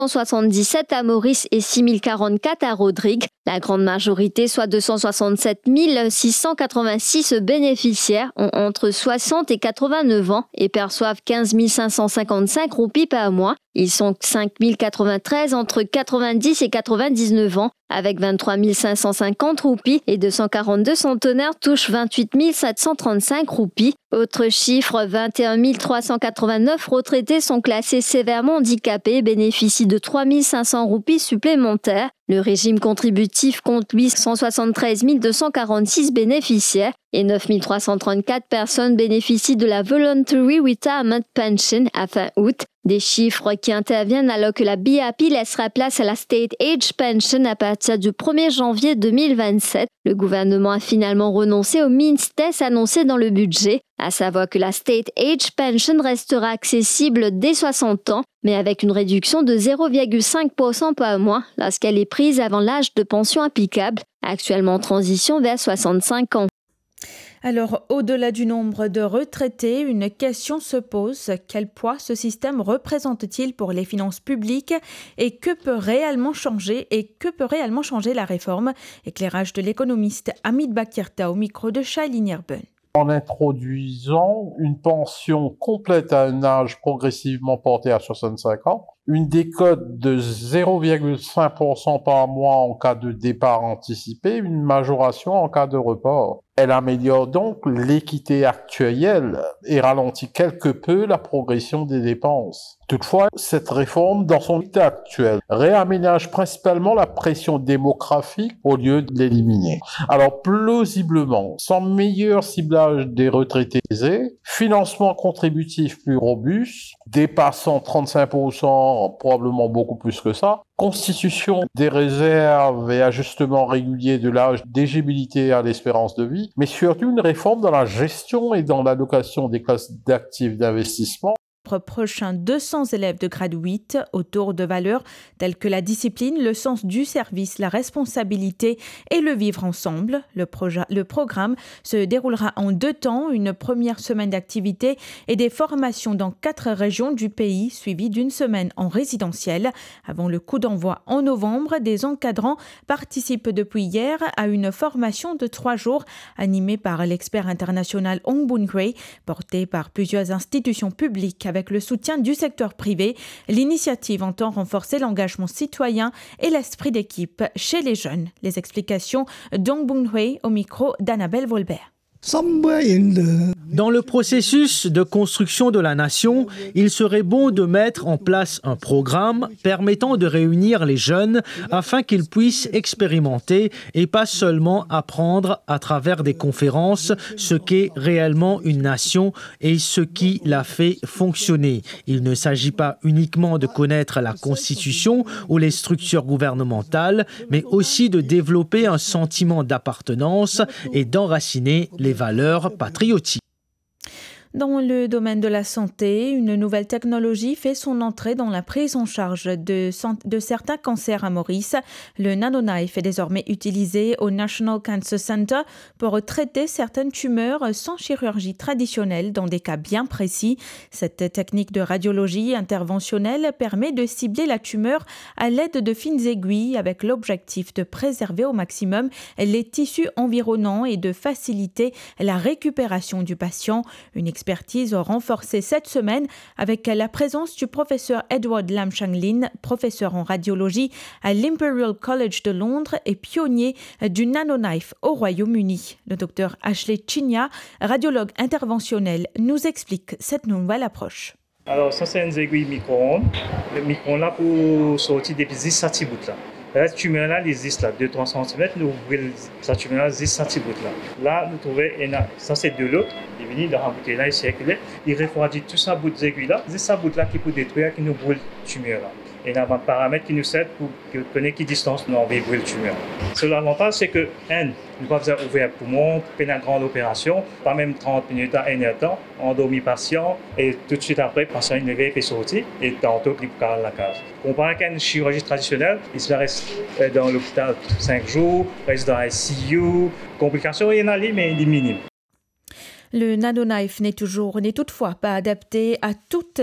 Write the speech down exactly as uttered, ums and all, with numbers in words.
soixante-dix-sept à Maurice et six mille quarante-quatre à Rodrigue. La grande majorité, soit deux cent soixante-sept mille six cent quatre-vingt-six bénéficiaires, ont entre soixante et quatre-vingt-neuf ans et perçoivent quinze mille cinq cent cinquante-cinq roupies par mois. Ils sont cinq mille quatre-vingt-treize entre quatre-vingt-dix et quatre-vingt-dix-neuf ans, avec vingt-trois mille cinq cent cinquante roupies et deux cent quarante-deux centenaires touchent vingt-huit mille sept cent trente-cinq roupies. Autre chiffre, vingt et un mille trois cent quatre-vingt-neuf retraités sont classés sévèrement handicapés et bénéficient de trois mille cinq cents roupies supplémentaires. Le régime contributif compte lui cent soixante-treize mille deux cent quarante-six bénéficiaires et neuf mille trois cent trente-quatre personnes bénéficient de la Voluntary Retirement Pension à fin août. Des chiffres qui interviennent alors que la B A P laissera place à la State Age Pension à partir du premier janvier deux mille vingt-sept. Le gouvernement a finalement renoncé au means test annoncé dans le budget, à savoir que la State Age Pension restera accessible dès soixante ans, mais avec une réduction de zéro virgule cinq pour cent par mois lorsqu'elle est prise avant l'âge de pension applicable, actuellement en transition vers soixante-cinq ans. Alors, au-delà du nombre de retraités, une question se pose. Quel poids ce système représente-t-il pour les finances publiques et que peut réellement changer et que peut réellement changer la réforme? Éclairage de l'économiste Hamid Bakirta au micro de Shailene Erben. En introduisant une pension complète à un âge progressivement porté à soixante-cinq ans, une décote de zéro virgule cinq pour cent par mois en cas de départ anticipé, une majoration en cas de report. Elle améliore donc l'équité actuelle et ralentit quelque peu la progression des dépenses. Toutefois, cette réforme, dans son état actuel, réaménage principalement la pression démographique au lieu de l'éliminer. Alors, plausiblement, sans meilleur ciblage des retraités aisés, financement contributif plus robuste, dépassant trente-cinq pour cent, probablement beaucoup plus que ça, constitution des réserves et ajustement régulier de l'âge d'éligibilité à l'espérance de vie, mais surtout une réforme dans la gestion et dans l'allocation des classes d'actifs d'investissement. Prochain deux cents élèves de grade huit autour de valeurs telles que la discipline, le sens du service, la responsabilité et le vivre ensemble. Le, projet, le programme se déroulera en deux temps, une première semaine d'activité et des formations dans quatre régions du pays, suivies d'une semaine en résidentiel. Avant le coup d'envoi en novembre, des encadrants participent depuis hier à une formation de trois jours animée par l'expert international Ong Boon-hwei, portée par plusieurs institutions publiques avec le soutien du secteur privé. L'initiative entend renforcer l'engagement citoyen et l'esprit d'équipe chez les jeunes. Les explications d'Ong Boon-hwei au micro d'Annabelle Volbert. Dans le processus de construction de la nation, il serait bon de mettre en place un programme permettant de réunir les jeunes afin qu'ils puissent expérimenter et pas seulement apprendre à travers des conférences ce qu'est réellement une nation et ce qui la fait fonctionner. Il ne s'agit pas uniquement de connaître la Constitution ou les structures gouvernementales, mais aussi de développer un sentiment d'appartenance et d'enraciner les valeurs patriotiques. Dans le domaine de la santé, une nouvelle technologie fait son entrée dans la prise en charge de, de certains cancers à Maurice. Le NanoKnife est désormais utilisé au National Cancer Center pour traiter certaines tumeurs sans chirurgie traditionnelle dans des cas bien précis. Cette technique de radiologie interventionnelle permet de cibler la tumeur à l'aide de fines aiguilles avec l'objectif de préserver au maximum les tissus environnants et de faciliter la récupération du patient. Une expertise renforcée cette semaine avec la présence du professeur Edward Lam Changlin, professeur en radiologie à l'Imperial College de Londres et pionnier du NanoKnife au Royaume-Uni. Le docteur Ashley Chinya, radiologue interventionnel, nous explique cette nouvelle approche. Alors ça c'est une aiguille micro-ondes. Le micro-ondes là pour sortir des petits satibouts là. La tumeur là existe là, deux à trois centimètres, nous ouvrons cette tumeur là, dix centimètres là. Là, nous trouvons, ça c'est de l'eau, il vient dans la bouteille là, il circule, il refroidit tout ça bout d'aiguille là, c'est ça bout là qui peut détruire, qui nous brûle la tumeur là. Et il y a un paramètre qui nous aide pour connaître quelle distance nous envoyons brûler la tumeur. Seul l'avantage c'est que, un, nous pouvons faire ouvrir un poumon, pour faire une grande opération, pas même trente minutes à une heure de temps, endormir le patient, et tout de suite après, le patient est levé et sorti, et tantôt il peut aller à la case. Comparé à une chirurgie traditionnelle, il se reste dans l'hôpital cinq jours, reste dans I C U, complications, il y en a, mais il est minime. Le NanoKnife n'est toujours, n'est toutefois pas adapté à toutes